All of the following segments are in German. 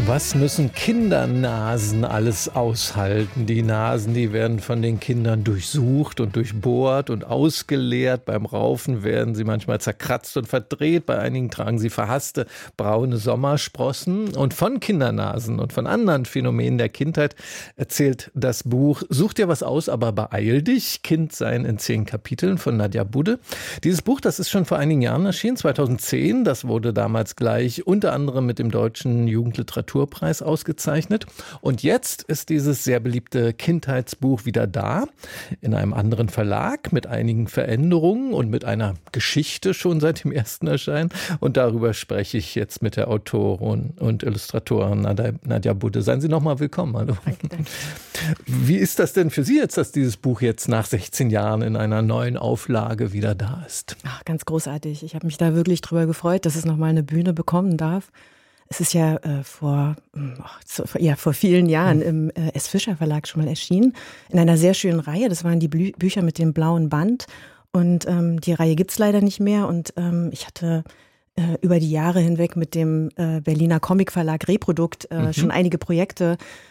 Was müssen Kindernasen alles aushalten? Die Nasen, die werden von den Kindern durchsucht und durchbohrt und ausgeleert. Beim Raufen werden sie manchmal zerkratzt und verdreht. Bei einigen tragen sie verhasste braune Sommersprossen. Und von Kindernasen und von anderen Phänomenen der Kindheit erzählt das Buch Such dir was aus, aber beeil dich. Kind sein in 10 Kapiteln von Nadja Budde. Dieses Buch, das ist schon vor einigen Jahren erschienen, 2010. Das wurde damals gleich unter anderem mit dem Deutschen Jugendliteraturpreis ausgezeichnet. Und jetzt ist dieses sehr beliebte Kindheitsbuch wieder da, in einem anderen Verlag, mit einigen Veränderungen und mit einer Geschichte schon seit dem ersten Erscheinen. Und darüber spreche ich jetzt mit der Autorin und Illustratorin Nadja Budde. Seien Sie nochmal willkommen. Hallo. Danke. Wie ist das denn für Sie jetzt, dass dieses Buch jetzt nach 16 Jahren in einer neuen Auflage wieder da ist? Ach, ganz großartig. Ich habe mich da wirklich drüber gefreut, dass es nochmal eine Bühne bekommen darf. Es ist ja vor vielen Jahren im S. Fischer Verlag schon mal erschienen, in einer sehr schönen Reihe. Das waren die Bücher mit dem blauen Band. Und die Reihe gibt's leider nicht mehr. Und ich hatte über die Jahre hinweg mit dem Berliner Comicverlag Reprodukt schon einige Projekte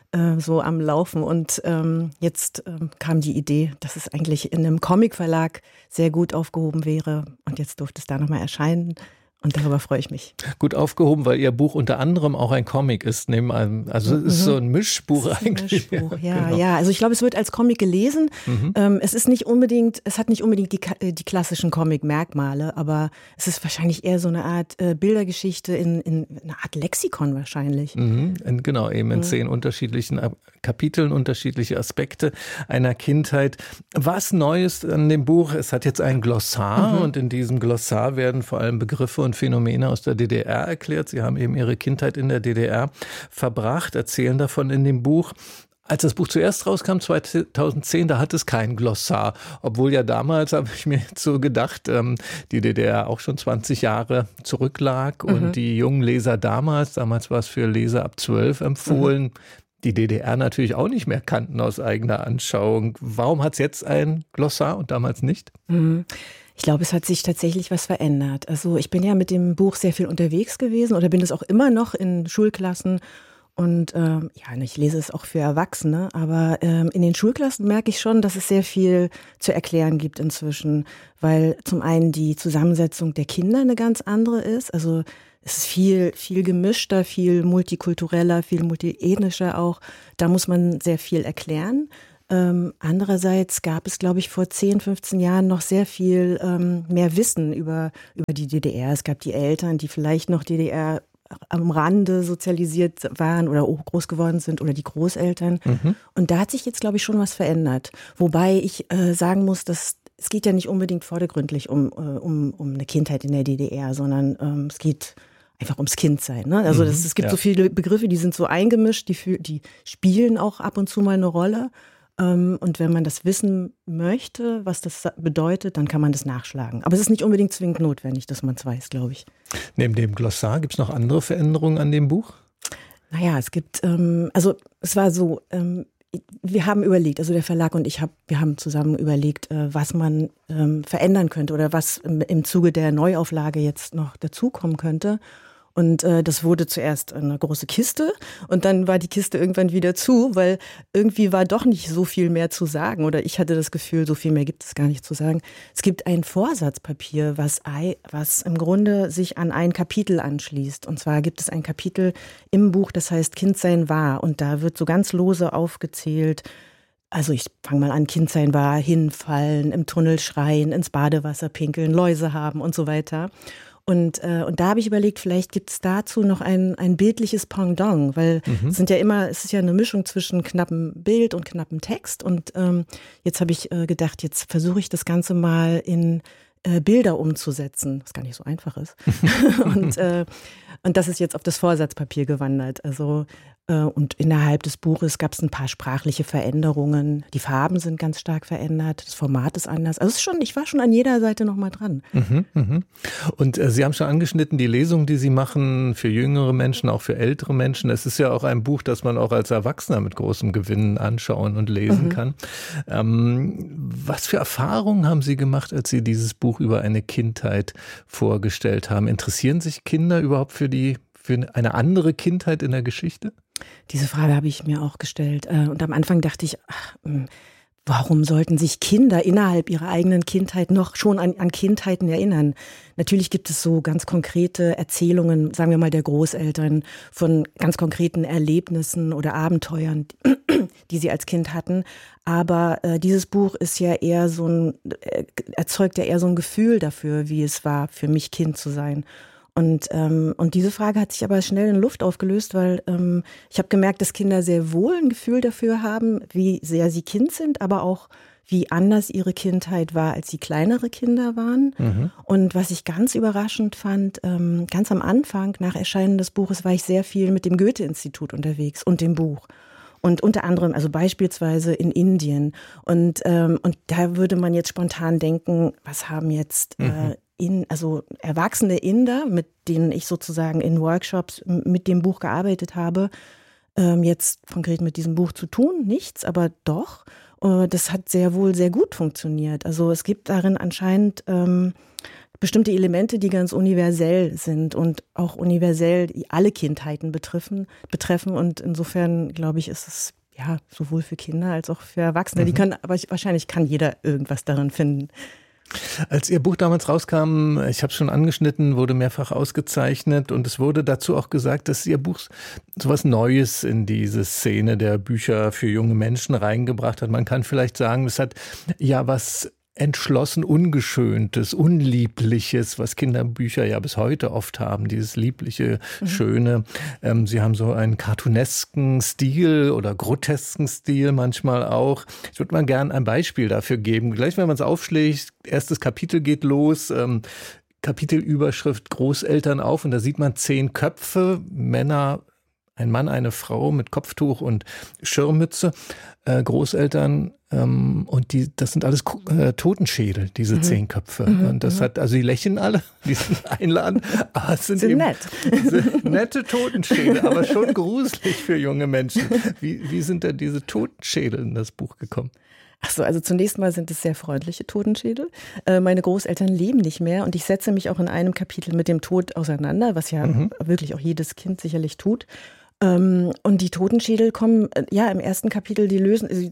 so am Laufen. Und jetzt kam die Idee, dass es eigentlich in einem Comicverlag sehr gut aufgehoben wäre. Und jetzt durfte es da nochmal erscheinen. Und darüber freue ich mich. Gut aufgehoben, weil Ihr Buch unter anderem auch ein Comic ist. Also es ist so ein Mischbuch eigentlich. Mischbuch, ja, genau. Ja. Also ich glaube, es wird als Comic gelesen. Es hat nicht unbedingt die klassischen Comic-Merkmale, aber es ist wahrscheinlich eher so eine Art Bildergeschichte in einer Art Lexikon wahrscheinlich. Genau, eben in 10 unterschiedlichen Kapiteln, unterschiedliche Aspekte einer Kindheit. Was Neues an dem Buch? Es hat jetzt ein Glossar und in diesem Glossar werden vor allem Begriffe und Phänomene aus der DDR erklärt. Sie haben eben Ihre Kindheit in der DDR verbracht, erzählen davon in dem Buch. Als das Buch zuerst rauskam, 2010, da hat es kein Glossar. Obwohl ja damals, habe ich mir jetzt so gedacht, die DDR auch schon 20 Jahre zurücklag und die jungen Leser damals war es für Leser ab 12 empfohlen, die DDR natürlich auch nicht mehr kannten aus eigener Anschauung. Warum hat es jetzt ein Glossar und damals nicht? Ich glaube, es hat sich tatsächlich was verändert. Also ich bin ja mit dem Buch sehr viel unterwegs gewesen oder bin es auch immer noch in Schulklassen. Und ich lese es auch für Erwachsene, aber in den Schulklassen merke ich schon, dass es sehr viel zu erklären gibt inzwischen, weil zum einen die Zusammensetzung der Kinder eine ganz andere ist. Also es ist viel gemischter, viel multikultureller, viel multiethnischer auch. Da muss man sehr viel erklären. Andererseits gab es, glaube ich, vor 10, 15 Jahren noch sehr viel mehr Wissen über die DDR. Es gab die Eltern, die vielleicht noch DDR am Rande sozialisiert waren oder groß geworden sind oder die Großeltern. Und da hat sich jetzt, glaube ich, schon was verändert. Wobei ich sagen muss, dass es geht ja nicht unbedingt vordergründlich um eine Kindheit in der DDR, sondern es geht einfach ums Kindsein. Ne? Also es gibt so viele Begriffe, die sind so eingemischt, die spielen auch ab und zu mal eine Rolle. Und wenn man das wissen möchte, was das bedeutet, dann kann man das nachschlagen. Aber es ist nicht unbedingt zwingend notwendig, dass man es weiß, glaube ich. Neben dem Glossar gibt es noch andere Veränderungen an dem Buch? Naja, es gibt, es war so, wir haben überlegt, also der Verlag und wir haben zusammen überlegt, was man verändern könnte oder was im Zuge der Neuauflage jetzt noch dazukommen könnte. Und das wurde zuerst eine große Kiste und dann war die Kiste irgendwann wieder zu, weil irgendwie war doch nicht so viel mehr zu sagen oder ich hatte das Gefühl, so viel mehr gibt es gar nicht zu sagen. Es gibt ein Vorsatzpapier, was im Grunde sich an ein Kapitel anschließt. Und zwar gibt es ein Kapitel im Buch, das heißt Kindsein war und da wird so ganz lose aufgezählt. Also ich fange mal an, Kindsein war hinfallen, im Tunnel schreien, ins Badewasser pinkeln, Läuse haben und so weiter. Und da habe ich überlegt, vielleicht gibt es dazu noch ein bildliches Pendant, weil es ist ja eine Mischung zwischen knappem Bild und knappem Text. Und jetzt habe ich gedacht, jetzt versuche ich das Ganze mal in Bilder umzusetzen, was gar nicht so einfach ist. Und das ist jetzt auf das Vorsatzpapier gewandert. Also und innerhalb des Buches gab es ein paar sprachliche Veränderungen. Die Farben sind ganz stark verändert, das Format ist anders. Also ich war schon an jeder Seite noch mal dran. Und Sie haben schon angeschnitten, die Lesungen, die Sie machen für jüngere Menschen, auch für ältere Menschen. Es ist ja auch ein Buch, das man auch als Erwachsener mit großem Gewinn anschauen und lesen kann. Was für Erfahrungen haben Sie gemacht, als Sie dieses Buch über eine Kindheit vorgestellt haben? Interessieren sich Kinder überhaupt für die für eine andere Kindheit in der Geschichte? Diese Frage habe ich mir auch gestellt. Und am Anfang dachte ich, warum sollten sich Kinder innerhalb ihrer eigenen Kindheit noch schon an Kindheiten erinnern? Natürlich gibt es so ganz konkrete Erzählungen, sagen wir mal der Großeltern, von ganz konkreten Erlebnissen oder Abenteuern, die sie als Kind hatten. Aber dieses Buch ist ja eher erzeugt ja eher so ein Gefühl dafür, wie es war, für mich Kind zu sein. Und diese Frage hat sich aber schnell in Luft aufgelöst, weil ich habe gemerkt, dass Kinder sehr wohl ein Gefühl dafür haben, wie sehr sie Kind sind, aber auch wie anders ihre Kindheit war, als sie kleinere Kinder waren. Mhm. Und was ich ganz überraschend fand, ganz am Anfang nach Erscheinen des Buches war ich sehr viel mit dem Goethe-Institut unterwegs und dem Buch. Und unter anderem, also beispielsweise in Indien. Und da würde man jetzt spontan denken, was haben jetzt also erwachsene Inder, mit denen ich sozusagen in Workshops mit dem Buch gearbeitet habe, jetzt konkret mit diesem Buch zu tun, nichts, aber doch. Das hat sehr wohl sehr gut funktioniert. Also es gibt darin anscheinend bestimmte Elemente, die ganz universell sind und auch universell alle Kindheiten betreffen. Und insofern, glaube ich, ist es ja sowohl für Kinder als auch für Erwachsene. Aber wahrscheinlich kann jeder irgendwas darin finden. Als Ihr Buch damals rauskam, ich habe es schon angeschnitten, wurde mehrfach ausgezeichnet und es wurde dazu auch gesagt, dass Ihr Buch sowas Neues in diese Szene der Bücher für junge Menschen reingebracht hat. Man kann vielleicht sagen, es hat ja was entschlossen Ungeschöntes, Unliebliches, was Kinderbücher ja bis heute oft haben, dieses liebliche, Schöne. Sie haben so einen cartoonesken Stil oder grotesken Stil manchmal auch. Ich würde mal gern ein Beispiel dafür geben. Gleich, wenn man es aufschlägt, erstes Kapitel geht los, Kapitelüberschrift Großeltern auf und da sieht man 10 Köpfe, Männer, ein Mann, eine Frau mit Kopftuch und Schirmmütze, Großeltern und das sind alles Totenschädel, diese 10 Köpfe. Und das hat, also die lächeln alle, die sind einladend, aber es sind eben nett. Nette Totenschädel, aber schon gruselig für junge Menschen. Wie sind denn diese Totenschädel in das Buch gekommen? Ach so, also zunächst mal sind es sehr freundliche Totenschädel. Meine Großeltern leben nicht mehr und ich setze mich auch in einem Kapitel mit dem Tod auseinander, was ja wirklich auch jedes Kind sicherlich tut. Und die Totenschädel kommen, ja, im ersten Kapitel, die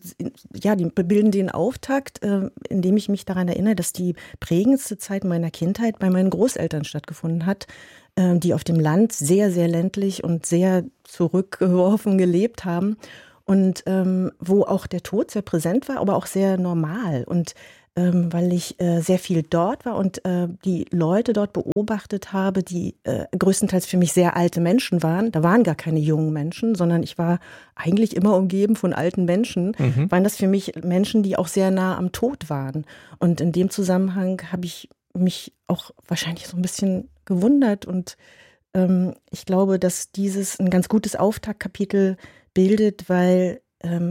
bilden den Auftakt, indem ich mich daran erinnere, dass die prägendste Zeit meiner Kindheit bei meinen Großeltern stattgefunden hat, die auf dem Land sehr, sehr ländlich und sehr zurückgeworfen gelebt haben. Und wo auch der Tod sehr präsent war, aber auch sehr normal. Und weil ich sehr viel dort war und die Leute dort beobachtet habe, die größtenteils für mich sehr alte Menschen waren. Da waren gar keine jungen Menschen, sondern ich war eigentlich immer umgeben von alten Menschen. Waren das für mich Menschen, die auch sehr nah am Tod waren. Und in dem Zusammenhang habe ich mich auch wahrscheinlich so ein bisschen gewundert. Und ich glaube, dass dieses ein ganz gutes Auftaktkapitel bildet, weil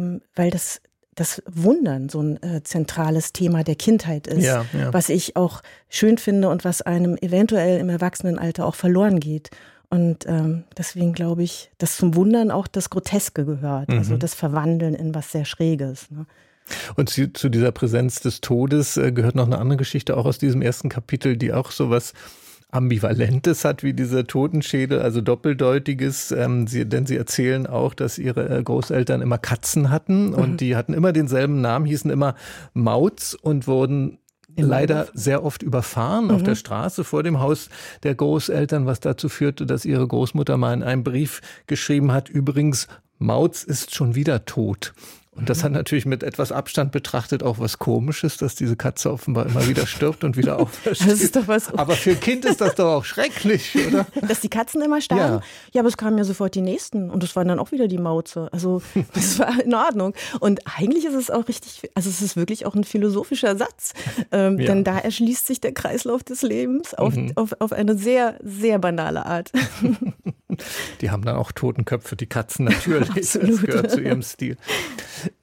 das Wundern so ein zentrales Thema der Kindheit ist, was ich auch schön finde und was einem eventuell im Erwachsenenalter auch verloren geht. Und deswegen glaube ich, dass zum Wundern auch das Groteske gehört, also das Verwandeln in was sehr Schräges. Ne? Und zu dieser Präsenz des Todes gehört noch eine andere Geschichte, auch aus diesem ersten Kapitel, die auch sowas Ambivalentes hat wie diese Totenschädel, also Doppeldeutiges, denn sie erzählen auch, dass ihre Großeltern immer Katzen hatten und die hatten immer denselben Namen, hießen immer Mauz und wurden leider sehr oft überfahren auf der Straße vor dem Haus der Großeltern, was dazu führte, dass ihre Großmutter mal in einem Brief geschrieben hat, übrigens, Mauz ist schon wieder tot. Und das hat natürlich mit etwas Abstand betrachtet auch was Komisches, dass diese Katze offenbar immer wieder stirbt und wieder aufersteht. Das ist doch was. Aber für ein Kind ist das doch auch schrecklich, oder? Dass die Katzen immer starben? Ja, aber es kamen ja sofort die nächsten und das waren dann auch wieder die Mauze. Also das war in Ordnung. Und eigentlich ist es auch richtig, also es ist wirklich auch ein philosophischer Satz. Denn da erschließt sich der Kreislauf des Lebens auf eine sehr, sehr banale Art. Die haben dann auch Totenköpfe, die Katzen natürlich. Absolut. Das gehört zu ihrem Stil.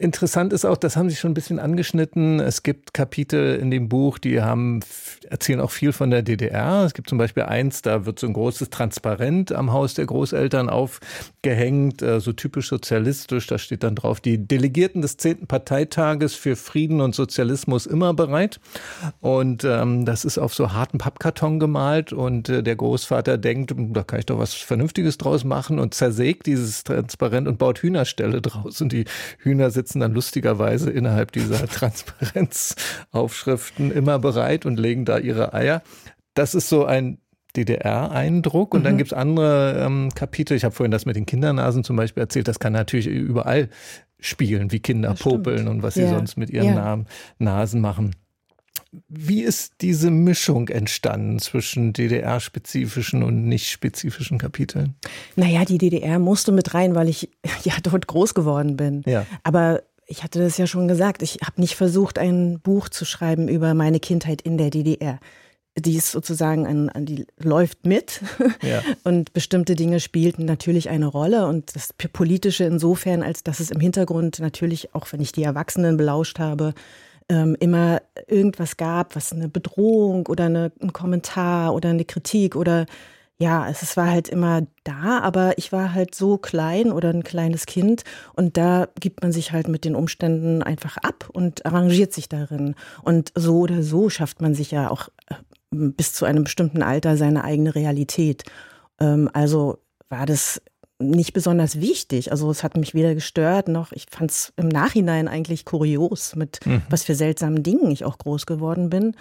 Interessant ist auch, das haben Sie schon ein bisschen angeschnitten, es gibt Kapitel in dem Buch, die erzählen auch viel von der DDR. Es gibt zum Beispiel eins, da wird so ein großes Transparent am Haus der Großeltern aufgehängt, so typisch sozialistisch. Da steht dann drauf, die Delegierten des 10. Parteitages für Frieden und Sozialismus immer bereit. Und das ist auf so harten Pappkarton gemalt und der Großvater denkt, da kann ich doch was Vernünftiges draus machen und zersägt dieses Transparent und baut Hühnerställe draus. Und die Hühner sitzen dann lustigerweise innerhalb dieser Transparenzaufschriften immer bereit und legen da ihre Eier. Das ist so ein DDR-Eindruck. Und dann gibt's andere Kapitel. Ich habe vorhin das mit den Kindernasen zum Beispiel erzählt. Das kann natürlich überall spielen, wie Kinder popeln und was sie sonst mit ihren Nasen machen. Wie ist diese Mischung entstanden zwischen DDR-spezifischen und nicht-spezifischen Kapiteln? Naja, die DDR musste mit rein, weil ich ja dort groß geworden bin. Ja. Aber ich hatte das ja schon gesagt, ich habe nicht versucht, ein Buch zu schreiben über meine Kindheit in der DDR. Die ist sozusagen, die läuft mit und bestimmte Dinge spielten natürlich eine Rolle und das Politische insofern, als dass es im Hintergrund natürlich, auch wenn ich die Erwachsenen belauscht habe, immer irgendwas gab, was eine Bedrohung oder ein Kommentar oder eine Kritik oder es war halt immer da, aber ich war halt so klein oder ein kleines Kind und da gibt man sich halt mit den Umständen einfach ab und arrangiert sich darin. Und so oder so schafft man sich ja auch bis zu einem bestimmten Alter seine eigene Realität. Also war das nicht besonders wichtig. Also es hat mich weder gestört, noch ich fand es im Nachhinein eigentlich kurios, mit was für seltsamen Dingen ich auch groß geworden bin.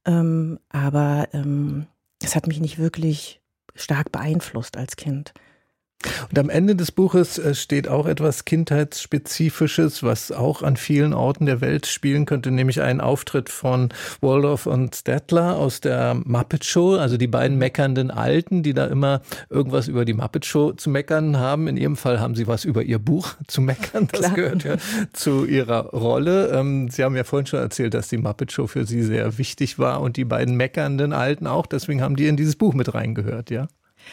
Aber es hat mich nicht wirklich stark beeinflusst als Kind. Und am Ende des Buches steht auch etwas Kindheitsspezifisches, was auch an vielen Orten der Welt spielen könnte, nämlich ein Auftritt von Waldorf und Statler aus der Muppet Show, also die beiden meckernden Alten, die da immer irgendwas über die Muppet Show zu meckern haben. In ihrem Fall haben sie was über ihr Buch zu meckern, das gehört ja zu ihrer Rolle. Sie haben ja vorhin schon erzählt, dass die Muppet Show für Sie sehr wichtig war und die beiden meckernden Alten auch, deswegen haben die in dieses Buch mit reingehört, ja?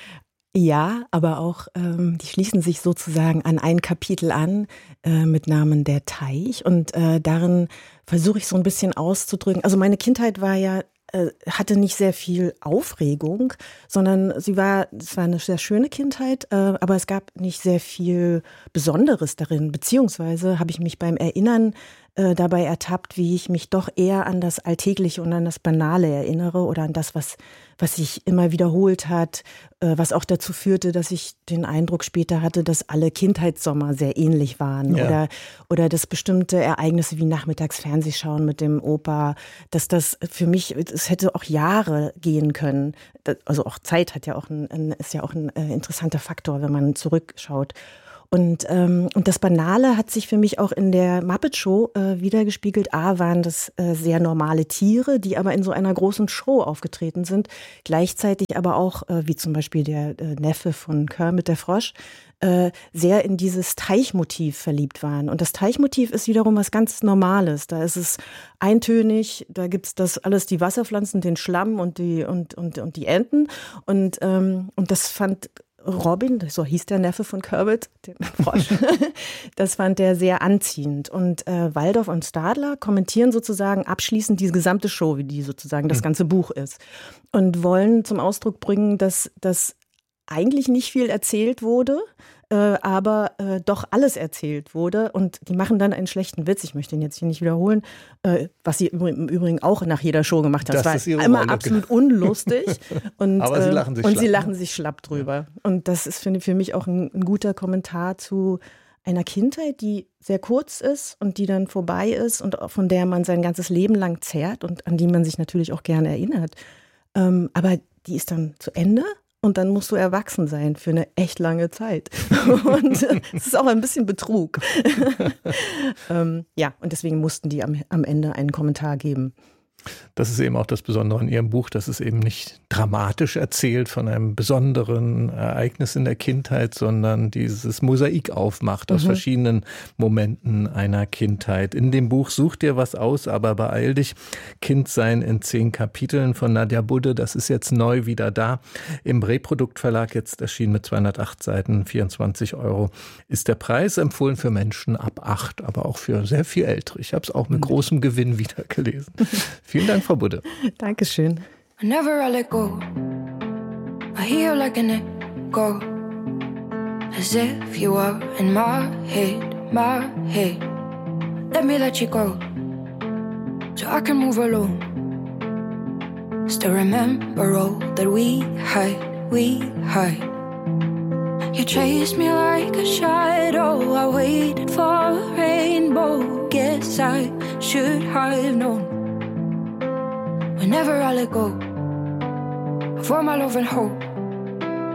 Ja, aber auch, die schließen sich sozusagen an ein Kapitel an mit Namen Der Teich und darin versuche ich so ein bisschen auszudrücken. Also meine Kindheit hatte nicht sehr viel Aufregung, sondern es war eine sehr schöne Kindheit, aber es gab nicht sehr viel Besonderes darin, beziehungsweise habe ich mich beim Erinnern dabei ertappt, wie ich mich doch eher an das Alltägliche und an das Banale erinnere oder an das, was sich immer wiederholt hat, was auch dazu führte, dass ich den Eindruck später hatte, dass alle Kindheitssommer sehr ähnlich waren oder dass bestimmte Ereignisse wie nachmittags Fernsehschauen mit dem Opa, dass das für mich, es hätte auch Jahre gehen können. Also auch Zeit ist ja auch ein interessanter Faktor, wenn man zurückschaut. Und das Banale hat sich für mich auch in der Muppet Show wiedergespiegelt. Waren das sehr normale Tiere, die aber in so einer großen Show aufgetreten sind. Gleichzeitig aber auch, wie zum Beispiel der Neffe von Kermit der Frosch, sehr in dieses Teichmotiv verliebt waren. Und das Teichmotiv ist wiederum was ganz Normales. Da ist es eintönig, da gibt's das alles, die Wasserpflanzen, den Schlamm und die Enten. Und das fand Robin, so hieß der Neffe von Kermit, der Frosch, das fand er sehr anziehend. Und Waldorf und Stadler kommentieren sozusagen abschließend diese gesamte Show, wie die sozusagen das ganze Buch ist. Und wollen zum Ausdruck bringen, dass das eigentlich nicht viel erzählt wurde, aber doch alles erzählt wurde. Und die machen dann einen schlechten Witz, ich möchte ihn jetzt hier nicht wiederholen, was sie im Übrigen auch nach jeder Show gemacht haben. Das war immer absolut unlustig. Und, aber sie lachen sich schlapp drüber. Ja. Und das ist für mich auch ein guter Kommentar zu einer Kindheit, die sehr kurz ist und die dann vorbei ist und von der man sein ganzes Leben lang zehrt und an die man sich natürlich auch gerne erinnert. Aber die ist dann zu Ende. Und dann musst du erwachsen sein für eine echt lange Zeit. Und es ist auch ein bisschen Betrug. Und deswegen mussten die am Ende einen Kommentar geben. Das ist eben auch das Besondere an Ihrem Buch, dass es eben nicht dramatisch erzählt von einem besonderen Ereignis in der Kindheit, sondern dieses Mosaik aufmacht aus verschiedenen Momenten einer Kindheit. In dem Buch Such dir was aus, aber beeil dich. Kindsein in 10 Kapiteln von Nadja Budde. Das ist jetzt neu wieder da. Im Reprodukt Verlag jetzt erschienen mit 208 Seiten, 24 € ist der Preis. Empfohlen für Menschen ab 8, aber auch für sehr viel Ältere. Ich habe es auch mit großem Gewinn wieder gelesen. Vielen Dank, Frau Budde. Dankeschön. Whenever I let go, I hear like an echo, as if you are in my head. Let me let you go, so I can move alone. Still remember all that we had. You chased me like a shadow, I waited for a rainbow. Guess I should have known. Whenever I let go of all my love and hope,